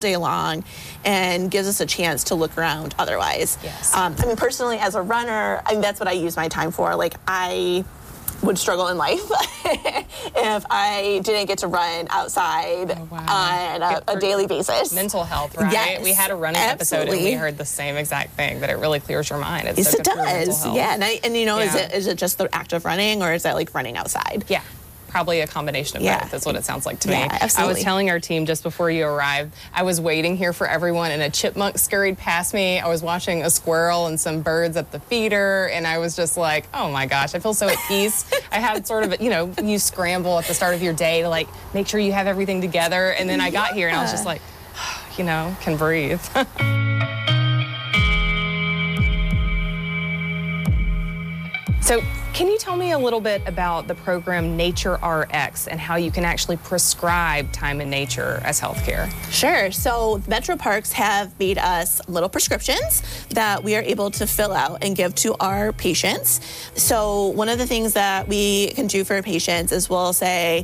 day long and gives us a chance to look around otherwise. Yes. I mean, personally, as a runner, I mean, that's what I use my time for. Like, I would struggle in life if I didn't get to run outside on a daily basis. Mental health, right? Yes, we had a running episode and we heard the same exact thing, that it really clears your mind. It's yes, so it good for your mental does. health. Yeah, and you know, is it just the act of running, or is that like running outside? Yeah. Probably a combination of both. That's what it sounds like to me. Absolutely. I was telling our team just before you arrived, I was waiting here for everyone and a chipmunk scurried past me. I was watching a squirrel and some birds at the feeder, and I was just like, oh my gosh, I feel so at peace. I had sort of, you scramble at the start of your day to like make sure you have everything together, and then I got here and I was just like, can breathe. So can you tell me a little bit about the program Nature RX and how you can actually prescribe time in nature as healthcare? Sure. So Metro Parks have made us little prescriptions that we are able to fill out and give to our patients. So one of the things that we can do for patients is we'll say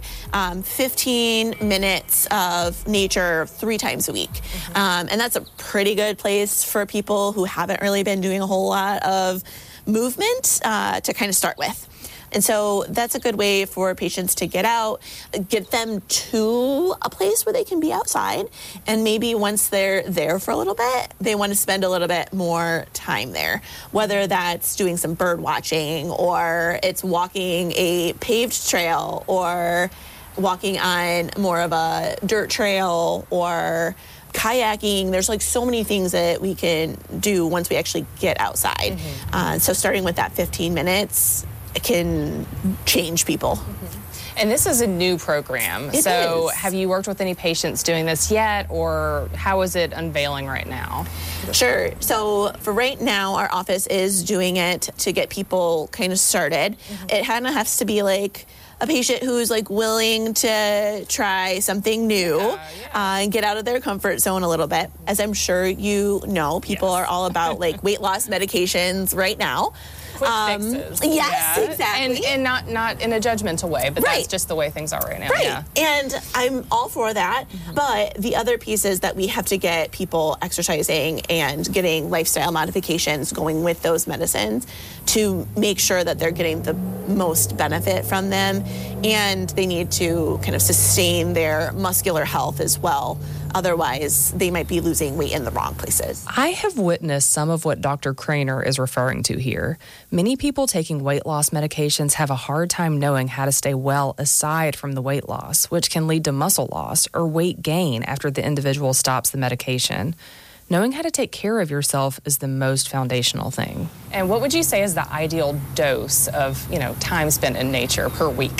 15 minutes of nature 3 times a week. And that's a pretty good place for people who haven't really been doing a whole lot of movement to kind of start with. And so that's a good way for patients to get out, get them to a place where they can be outside. And maybe once they're there for a little bit, they want to spend a little bit more time there, whether that's doing some bird watching, or it's walking a paved trail, or walking on more of a dirt trail, or kayaking. There's like so many things that we can do once we actually get outside. So starting with that 15 minutes, it can change people. And this is a new program. So have you worked with any patients doing this yet, or how is it unveiling right now? Sure. So for right now, our office is doing it to get people kind of started. It kind of has to be like a patient who's like willing to try something new and get out of their comfort zone a little bit. As I'm sure you know, people are all about like weight loss medications right now. Quick fixes. Yes, exactly. And not in a judgmental way, but that's just the way things are right now. Right. Yeah. And I'm all for that. But the other piece is that we have to get people exercising and getting lifestyle modifications going with those medicines to make sure that they're getting the most benefit from them. And they need to kind of sustain their muscular health as well. Otherwise, they might be losing weight in the wrong places. I have witnessed some of what Dr. Craner is referring to here. Many people taking weight loss medications have a hard time knowing how to stay well aside from the weight loss, which can lead to muscle loss or weight gain after the individual stops the medication. Knowing how to take care of yourself is the most foundational thing. And what would you say is the ideal dose of, time spent in nature per week?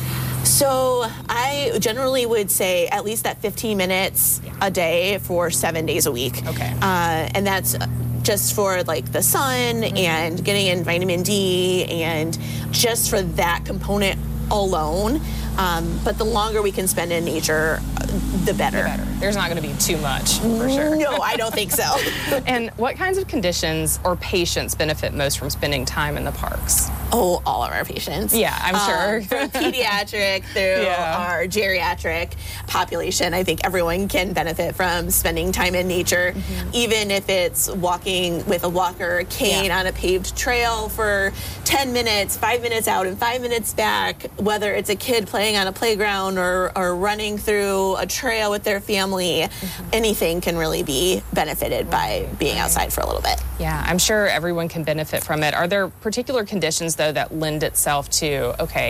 So I generally would say at least that 15 minutes a day for 7 days a week. Okay. And that's just for like the sun and getting in vitamin D and just for that component alone. But the longer we can spend in nature, the better. There's not going to be too much, for sure. No, I don't think so. And what kinds of conditions or patients benefit most from spending time in the parks? Oh, all of our patients. Yeah, I'm sure. From pediatric through our geriatric population, I think everyone can benefit from spending time in nature, even if it's walking with a walker or cane on a paved trail for 10 minutes, 5 minutes out and 5 minutes back, whether it's a kid playing on a playground or running through a trail with their family, anything can really be benefited by being outside for a little bit. Yeah, I'm sure everyone can benefit from it. Are there particular conditions, though, that lend itself to,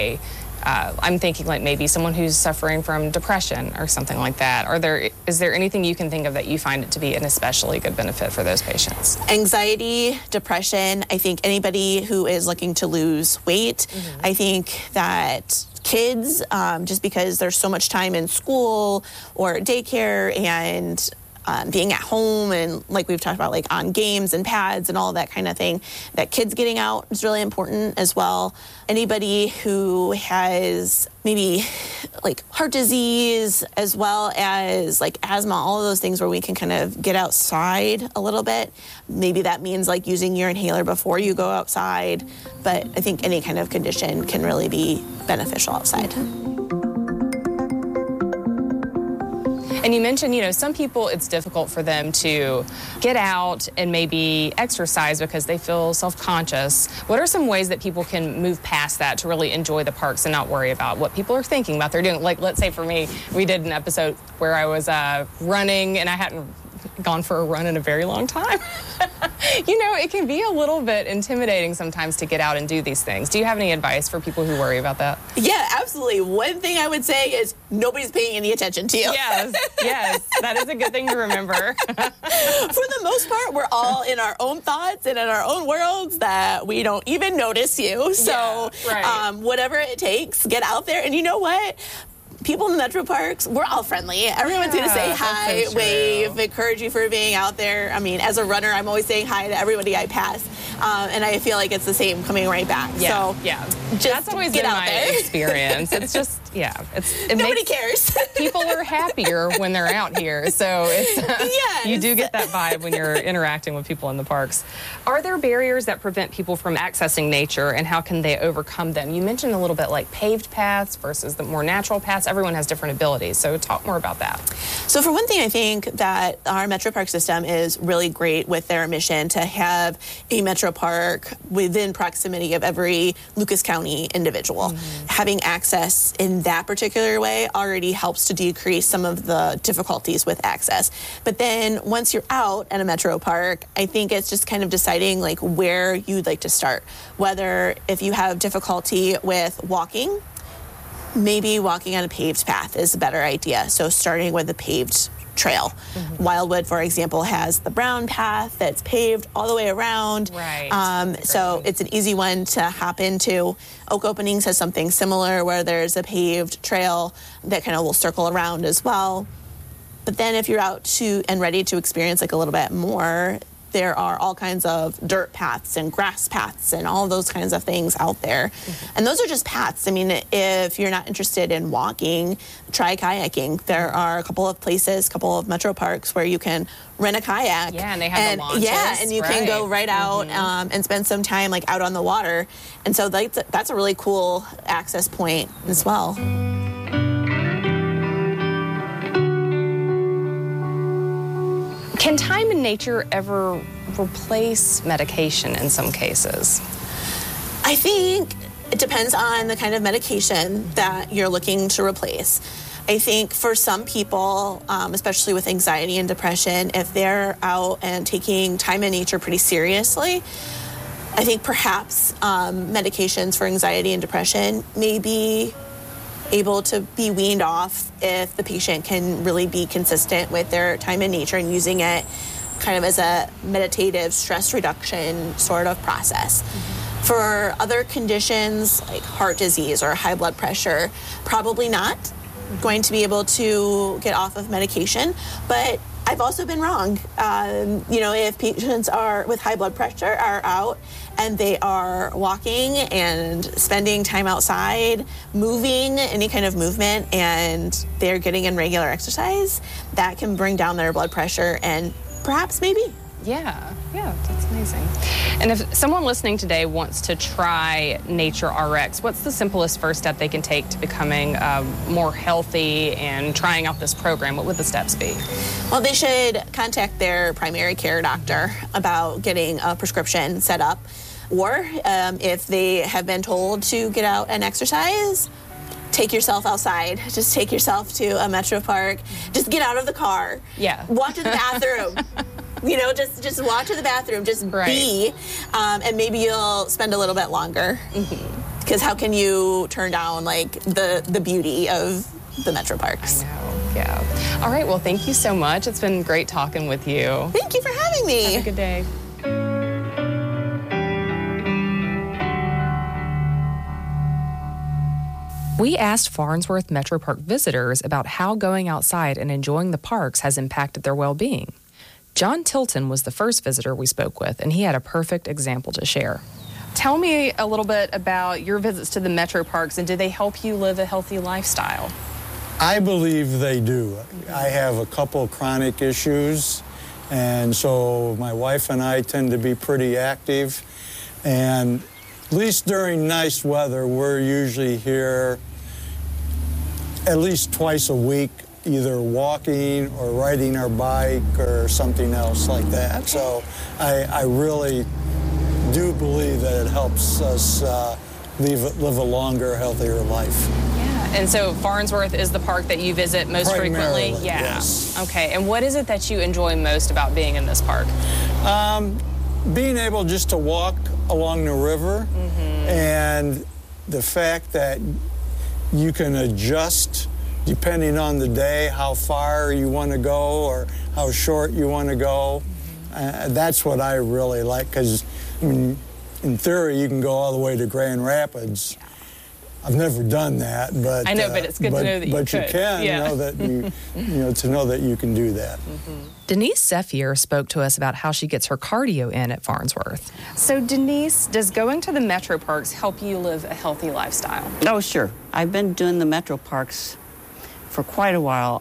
I'm thinking like maybe someone who's suffering from depression or something like that. Is there anything you can think of that you find it to be an especially good benefit for those patients? Anxiety, depression, I think anybody who is looking to lose weight, I think that kids, just because there's so much time in school or daycare and being at home and like we've talked about like on games and pads and all that kind of thing, that kids getting out is really important as well. Anybody who has maybe like heart disease as well as like asthma, all of those things where we can kind of get outside a little bit. Maybe that means like using your inhaler before you go outside. But I think any kind of condition can really be beneficial outside. And you mentioned, some people, it's difficult for them to get out and maybe exercise because they feel self-conscious. What are some ways that people can move past that to really enjoy the parks and not worry about what people are thinking about they're doing? Like, let's say for me, we did an episode where I was running and I hadn't gone for a run in a very long time. It can be a little bit intimidating sometimes to get out and do these things. Do you have any advice for people who worry about that? Yeah, absolutely. One thing I would say is nobody's paying any attention to you. Yes, that is a good thing to remember. For the most part, we're all in our own thoughts and in our own worlds that we don't even notice you. So whatever it takes, get out there. And you know what? People in the Metro Parks, we're all friendly. Everyone's going to say hi, so wave, encourage you for being out there. I mean, as a runner, I'm always saying hi to everybody I pass. And I feel like it's the same coming right back. Yeah, just that's always get been out my there. experience. It's just, nobody cares. People are happier when they're out here. So it's, you do get that vibe when you're interacting with people in the parks. Are there barriers that prevent people from accessing nature, and how can they overcome them? You mentioned a little bit like paved paths versus the more natural paths. Everyone has different abilities, so talk more about that. So for one thing, I think that our Metro Park system is really great with their mission to have a Metro Park within proximity of every Lucas County individual. Having access in that particular way already helps to decrease some of the difficulties with access. But then once you're out at a Metro Park, I think it's just kind of deciding like where you'd like to start. Whether if you have difficulty with walking, maybe walking on a paved path is a better idea. So starting with a paved trail. Wildwood, for example, has the brown path that's paved all the way around. So it's an easy one to hop into. Oak Openings has something similar where there's a paved trail that kind of will circle around as well. But then if you're out to and ready to experience like a little bit more, there are all kinds of dirt paths and grass paths and all those kinds of things out there. And those are just paths. I mean, if you're not interested in walking, try kayaking. There are a couple of places, a couple of Metro Parks where you can rent a kayak. Yeah, and they have the launches. Yeah, and you can go right out and spend some time like out on the water. And so that's a really cool access point as well. Can time in nature ever replace medication in some cases? I think it depends on the kind of medication that you're looking to replace. I think for some people, especially with anxiety and depression, if they're out and taking time in nature pretty seriously, I think perhaps medications for anxiety and depression may be able to be weaned off if the patient can really be consistent with their time in nature and using it kind of as a meditative stress reduction sort of process. For other conditions like heart disease or high blood pressure, probably not going to be able to get off of medication, but I've also been wrong. If patients with high blood pressure are out and they are walking and spending time outside, moving, any kind of movement, and they're getting in regular exercise, that can bring down their blood pressure and perhaps maybe. Yeah, that's amazing. And if someone listening today wants to try Nature RX, what's the simplest first step they can take to becoming more healthy and trying out this program? What would the steps be? Well, they should contact their primary care doctor about getting a prescription set up. Or if they have been told to get out and exercise, take yourself outside. Just take yourself to a Metro Park. Just get out of the car. Yeah. Walk to the bathroom. Just walk to the bathroom. Just be. And maybe you'll spend a little bit longer. Because how can you turn down like the beauty of the Metro Parks? I know. Yeah. All right. Well, thank you so much. It's been great talking with you. Thank you for having me. Have a good day. We asked Farnsworth Metro Park visitors about how going outside and enjoying the parks has impacted their well-being. John Tilton was the first visitor we spoke with, and he had a perfect example to share. Tell me a little bit about your visits to the Metro Parks, and do they help you live a healthy lifestyle? I believe they do. I have a couple of chronic issues, and so my wife and I tend to be pretty active, and at least during nice weather, we're usually here at least twice a week either walking or riding our bike or something else like that. Okay. So I really do believe that it helps us live a longer, healthier life. Yeah, and so Farnsworth is the park that you visit most frequently? Yeah. Yes. Okay, and what is it that you enjoy most about being in this park? Being able just to walk along the river, and the fact that you can adjust depending on the day how far you want to go or how short you want to go. That's what I really like, because I mean, in theory you can go all the way to Grand Rapids. I've never done that, but I know, but it's good to know that you could. But you can know that to know that you can do that. Denise Zephyr spoke to us about how she gets her cardio in at Farnsworth. So Denise, does going to the Metro Parks help you live a healthy lifestyle? Oh, sure. I've been doing the Metro Parks for quite a while.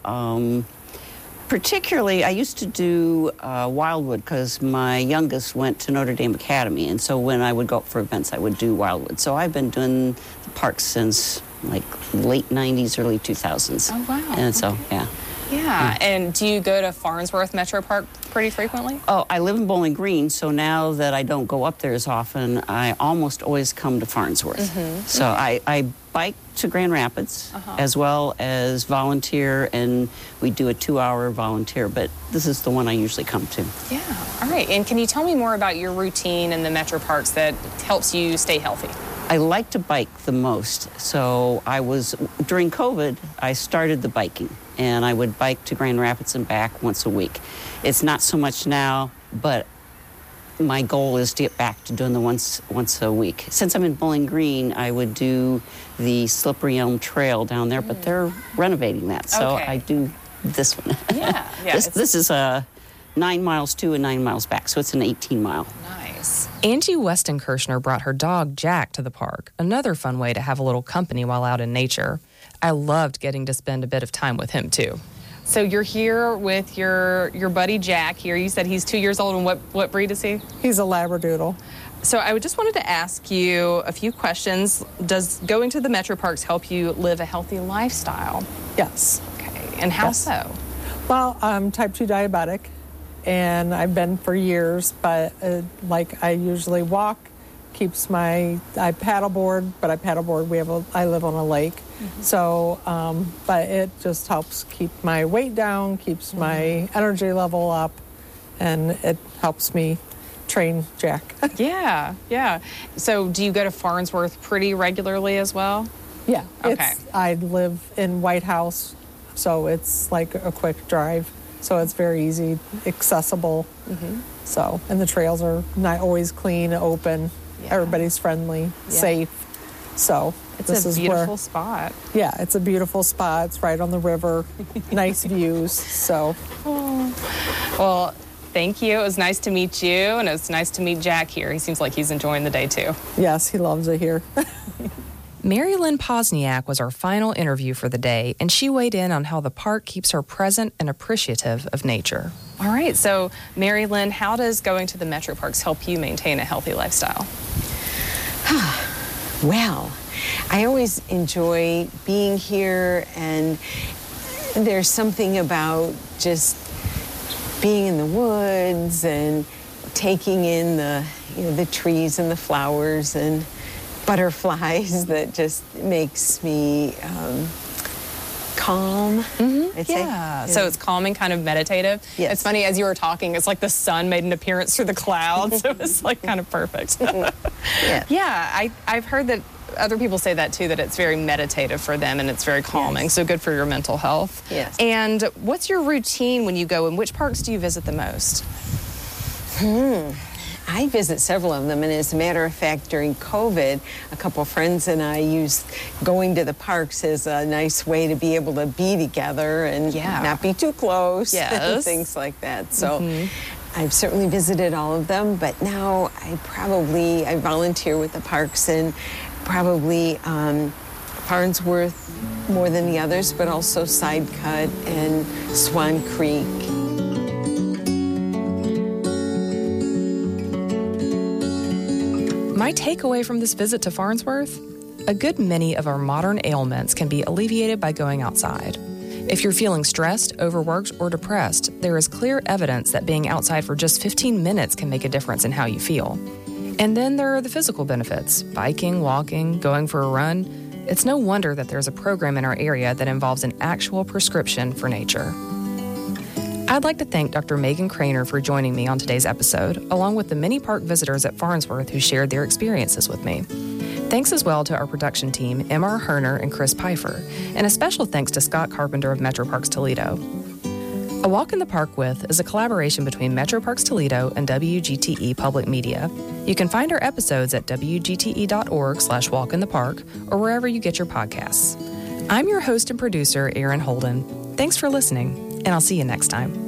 Particularly, I used to do Wildwood because my youngest went to Notre Dame Academy, and so when I would go up for events, I would do Wildwood. So I've been doing the parks since like late 90s, early 2000s. Oh, wow. And so, yeah. Yeah, and do you go to Farnsworth Metro Park pretty frequently? Oh, I live in Bowling Green, so now that I don't go up there as often, I almost always come to Farnsworth. So I bike to Grand Rapids as well as volunteer, and we do a 2-hour volunteer, but this is the one I usually come to. Yeah, all right. And can you tell me more about your routine in the Metro Parks that helps you stay healthy? I like to bike the most, so during COVID, I started the biking, and I would bike to Grand Rapids and back once a week. It's not so much now, but my goal is to get back to doing the once a week. Since I'm in Bowling Green, I would do the Slippery Elm Trail down there, but they're renovating that, so I do this one. Yeah. This is 9 miles to and 9 miles back, so it's an 18-mile. Nice. Angie Weston-Kirshner brought her dog Jack to the park, another fun way to have a little company while out in nature. I loved getting to spend a bit of time with him, too. So you're here with your buddy Jack here. You said he's 2 years old, and what breed is he? He's a Labradoodle. So I just wanted to ask you a few questions. Does going to the Metro Parks help you live a healthy lifestyle? Yes. Okay, and how so? Well, I'm type 2 diabetic, and I've been for years, but I usually walk, I paddleboard, but I live on a lake. So, but it just helps keep my weight down, keeps my energy level up, and it helps me train Jack. Yeah. So do you go to Farnsworth pretty regularly as well? Yeah. Okay. I live in White House, so it's like a quick drive. So it's very easy, accessible. So, and the trails are not always clean, open. Yeah. Everybody's friendly, safe. So it's a beautiful spot. Yeah, it's a beautiful spot. It's right on the river. Nice views. So, well, thank you. It was nice to meet you, and it was nice to meet Jack here. He seems like he's enjoying the day too. Yes, he loves it here. Mary Lynn Posniak was our final interview for the day, and she weighed in on how the park keeps her present and appreciative of nature. All right, so Mary Lynn, how does going to the Metro Parks help you maintain a healthy lifestyle? Well, I always enjoy being here, and there's something about just being in the woods and taking in the trees and the flowers and butterflies that just makes me calm. I'd say. Yeah. So it's calming, kind of meditative. Yes. It's funny, as you were talking, it's like the sun made an appearance through the clouds. So it's like kind of perfect. Yeah. I've heard that other people say that too, that it's very meditative for them and it's very calming. Yes. So good for your mental health. Yes. And what's your routine when you go, and which parks do you visit the most? I visit several of them, and as a matter of fact, during COVID, a couple of friends and I used going to the parks as a nice way to be able to be together and not be too close, and things like that. So I've certainly visited all of them, but now I volunteer with the parks, and probably Farnsworth more than the others, but also Sidecut and Swan Creek. My takeaway from this visit to Farnsworth? A good many of our modern ailments can be alleviated by going outside. If you're feeling stressed, overworked, or depressed, there is clear evidence that being outside for just 15 minutes can make a difference in how you feel. And then there are the physical benefits: biking, walking, going for a run. It's no wonder that there's a program in our area that involves an actual prescription for nature. I'd like to thank Dr. Megan Craner for joining me on today's episode, along with the many park visitors at Farnsworth who shared their experiences with me. Thanks as well to our production team, M.R. Herner and Chris Pfeiffer, and a special thanks to Scott Carpenter of Metro Parks Toledo. A Walk in the Park With is a collaboration between Metro Parks Toledo and WGTE Public Media. You can find our episodes at wgte.org/walkinthepark or wherever you get your podcasts. I'm your host and producer, Erin Holden. Thanks for listening, and I'll see you next time.